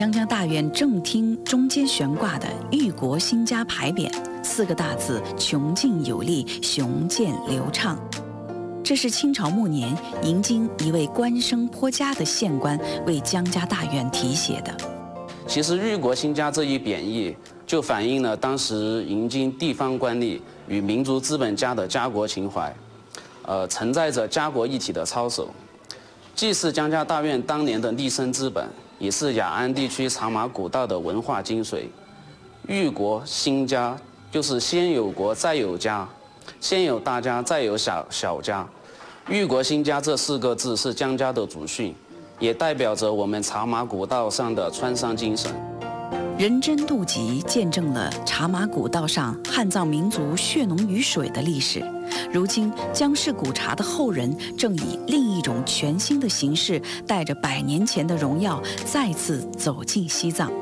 江江大院正厅中间悬挂的"裕国兴家"牌匾，4个大字邛劲有力，雄健流畅。这是清朝末年迎京一位官声颇佳的县官为江家大院题写的。 其实"裕国兴家"这一贬义，就反映了当时迎京地方官吏与民族资本家的家国情怀，承载着家国一体的操守，既是江家大院当年的立身之本，也是雅安地区茶马古道的文化精髓。裕国兴家就是先有国再有家，先有大家再有小家。裕国兴家这4个字是江家的祖训，也代表着我们茶马古道上的川商精神。 人真渡集见证了茶马古道上汉藏民族血浓于水的历史。如今江氏古茶的后人正以另一种全新的形式，带着100年前的荣耀，再次走进西藏。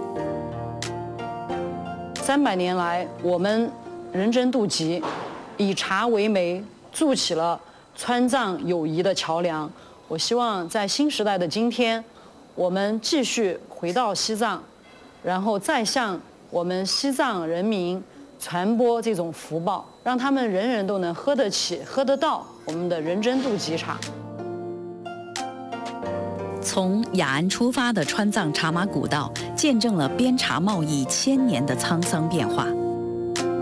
300年来，我们人真渡集以茶为媒，筑起了川藏友谊的桥梁。我希望在新时代的今天，我们继续回到西藏，然后再向我们西藏人民传播这种福报，让他们人人都能喝得起、喝得到我们的人真渡集茶。 从雅安出发的川藏茶马古道，见证了边茶贸易1000年的沧桑变化。